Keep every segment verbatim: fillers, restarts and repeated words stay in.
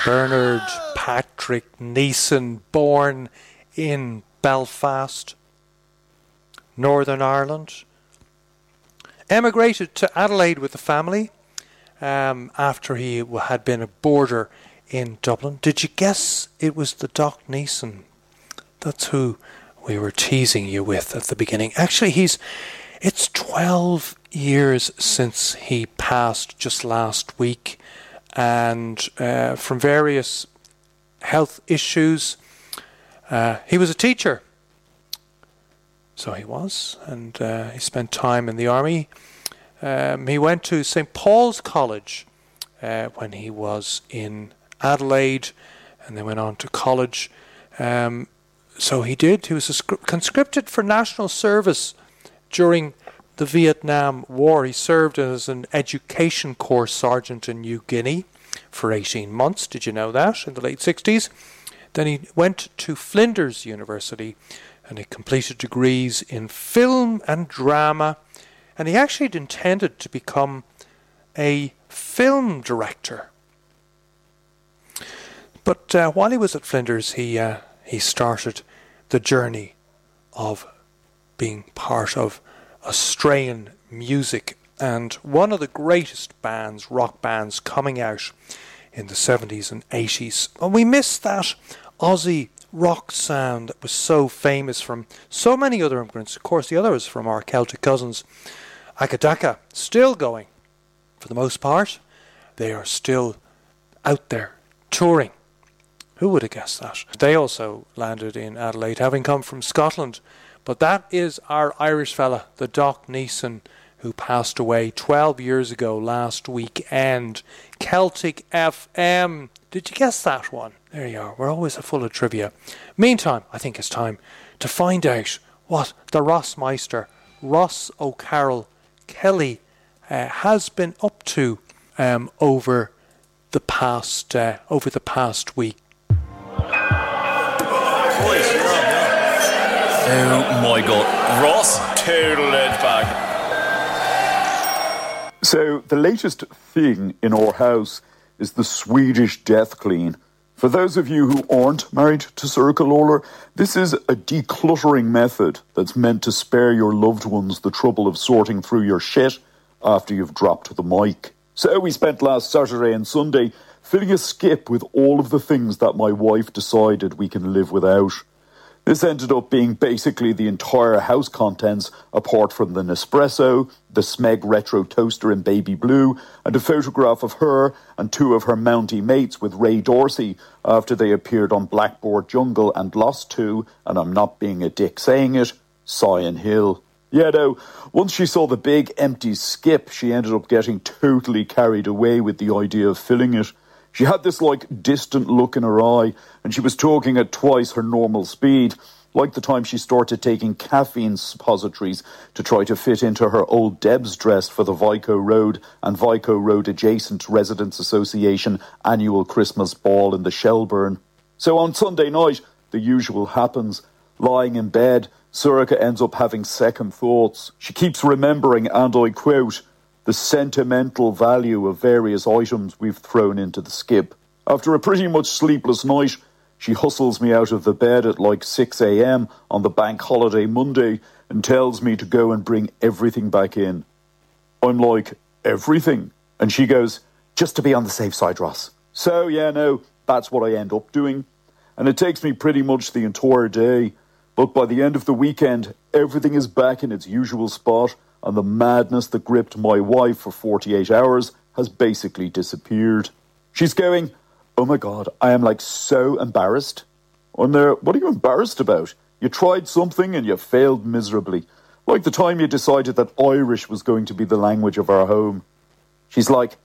Bernard Patrick Neeson, born in Belfast, Northern Ireland. Emigrated to Adelaide with the family um, after he had been a boarder in Dublin. Did you guess it was the Doc Neeson? That's who we were teasing you with at the beginning. Actually, he's it's twelve years since he passed just last week, and uh, from various health issues. Uh, he was a teacher. So he was, and uh, he spent time in the army. Um, he went to Saint Paul's College uh, when he was in Adelaide, and then went on to college. Um, so he did. He was a scri- conscripted for national service during the Vietnam War. He served as an education corps sergeant in New Guinea for eighteen months. Did you know that? In the late sixties. Then he went to Flinders University, and he completed degrees in film and drama, and he actually had intended to become a film director. But uh, while he was at Flinders, he uh, he started the journey of being part of Australian music, and one of the greatest bands, rock bands, coming out in the seventies and eighties. And we miss that Aussie rock sound that was so famous from so many other immigrants. Of course, the other was from our Celtic cousins. Akadaka, still going for the most part. They are still out there touring. Who would have guessed that? They also landed in Adelaide, having come from Scotland. But that is our Irish fella, the Doc Neeson, who passed away twelve years ago last weekend. Celtic F M. Did you guess that one? There you are. We're always full of trivia. Meantime, I think it's time to find out what the Rossmeister, Ross O'Carroll Kelly, uh, has been up to um, over the past uh, over the past week. Oh my God, Ross, total it back. So the latest thing in our house is the Swedish death clean. For those of you who aren't married to Sorcha Lawler, this is a decluttering method that's meant to spare your loved ones the trouble of sorting through your shit after you've dropped the mic. So we spent last Saturday and Sunday filling a skip with all of the things that my wife decided we can live without. This ended up being basically the entire house contents, apart from the Nespresso, the Smeg retro toaster in baby blue, and a photograph of her and two of her Mountie mates with Ray Dorsey after they appeared on Blackboard Jungle and Lost two, and I'm not being a dick saying it, Sion Hill. Yeah, no, once she saw the big empty skip, she ended up getting totally carried away with the idea of filling it. She had this, like, distant look in her eye, and she was talking at twice her normal speed, like the time she started taking caffeine suppositories to try to fit into her old Deb's dress for the Vico Road and Vico Road Adjacent Residents Association annual Christmas ball in the Shelburne. So on Sunday night, the usual happens. Lying in bed, Sorcha ends up having second thoughts. She keeps remembering, and I quote, the sentimental value of various items we've thrown into the skip. After a pretty much sleepless night, she hustles me out of the bed at like six a.m. on the bank holiday Monday and tells me to go and bring everything back in. I'm like, everything? And she goes, just to be on the safe side, Ross. So, yeah, no, that's what I end up doing. And it takes me pretty much the entire day. But by the end of the weekend, everything is back in its usual spot, and the madness that gripped my wife for forty-eight hours has basically disappeared. She's going, oh my God, I am like so embarrassed. I'm there, what are you embarrassed about? You tried something and you failed miserably. Like the time you decided that Irish was going to be the language of our home. She's like,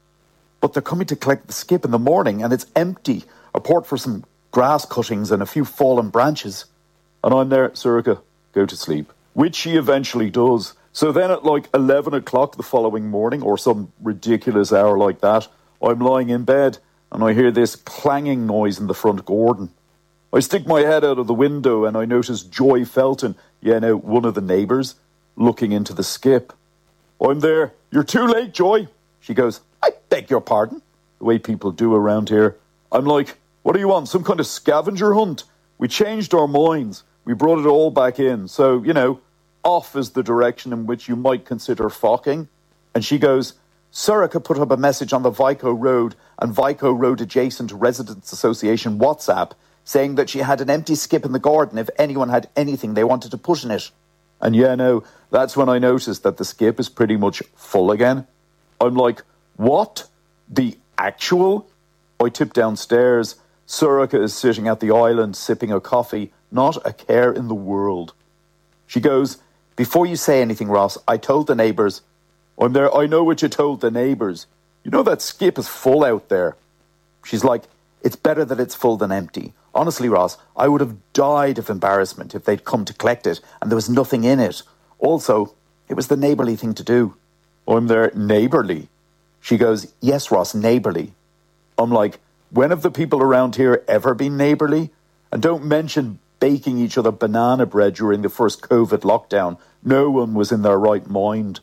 but they're coming to collect the skip in the morning and it's empty, apart for some grass cuttings and a few fallen branches. And I'm there, Sorcha, go to sleep. Which she eventually does. So then at like eleven o'clock the following morning, or some ridiculous hour like that, I'm lying in bed and I hear this clanging noise in the front garden. I stick my head out of the window and I notice Joy Felton, yeah, no, one of the neighbours, looking into the skip. I'm there. You're too late, Joy. She goes, I beg your pardon, the way people do around here. I'm like, what do you want, some kind of scavenger hunt? We changed our minds. We brought it all back in. So, you know, off is the direction in which you might consider focking. And she goes, Sorcha put up a message on the Vico Road and Vico Road adjacent Residents Association WhatsApp saying that she had an empty skip in the garden if anyone had anything they wanted to put in it. And yeah, no, that's when I noticed that the skip is pretty much full again. I'm like, what? The actual? I tip downstairs. Sorcha is sitting at the island sipping a coffee, not a care in the world. She goes, before you say anything, Ross, I told the neighbours. I'm there, I know what you told the neighbours. You know that skip is full out there. She's like, it's better that it's full than empty. Honestly, Ross, I would have died of embarrassment if they'd come to collect it and there was nothing in it. Also, it was the neighbourly thing to do. I'm there, neighbourly? She goes, yes, Ross, neighbourly. I'm like, when have the people around here ever been neighbourly? And don't mention baking each other banana bread during the first COVID lockdown. No one was in their right mind.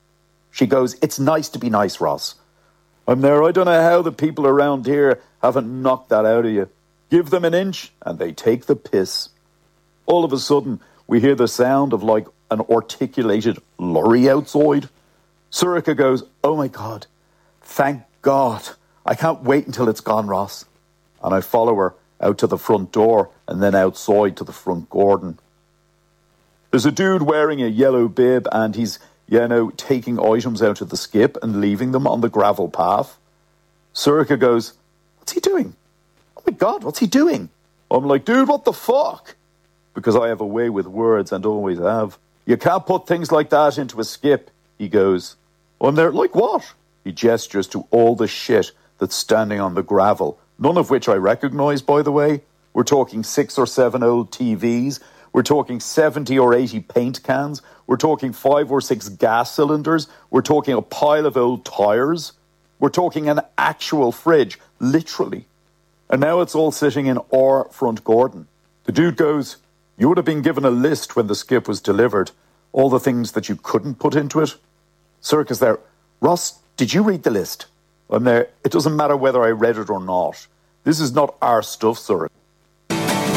She goes, it's nice to be nice, Ross. I'm there, I don't know how the people around here haven't knocked that out of you. Give them an inch and they take the piss. All of a sudden, we hear the sound of like an articulated lorry outside. Sorcha goes, oh my God, thank God. I can't wait until it's gone, Ross. And I follow her out to the front door and then outside to the front garden. There's a dude wearing a yellow bib and he's, you know, taking items out of the skip and leaving them on the gravel path. Sorcha goes, what's he doing? Oh my God, what's he doing? I'm like, dude, what the fuck? Because I have a way with words and always have. You can't put things like that into a skip, he goes. I'm there, like what? He gestures to all the shit that's standing on the gravel, none of which I recognise, by the way. We're talking six or seven old T Vs. We're talking seventy or eighty paint cans. We're talking five or six gas cylinders. We're talking a pile of old tyres. We're talking an actual fridge, literally. And now it's all sitting in our front garden. The dude goes, you would have been given a list when the skip was delivered, all the things that you couldn't put into it. Sorcha's there, Ross, did you read the list? I'm there, it doesn't matter whether I read it or not. This is not our stuff, Sorcha.